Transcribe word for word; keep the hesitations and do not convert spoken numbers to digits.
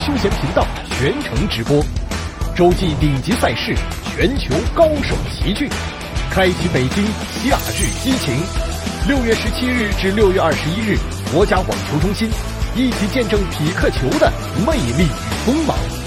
休闲频道全程直播，洲际顶级赛事，全球高手齐聚，开启北京夏日激情。六月十七日至六月二十一日，国家网球中心，一起见证匹克球的魅力与锋芒。